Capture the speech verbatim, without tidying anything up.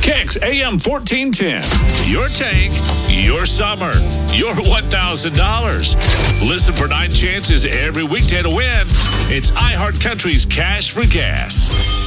Kicks A M fourteen ten. Your tank, your summer, your one thousand dollars. Listen for nine chances every weekday to win. It's iHeart Country's Cash for Gas.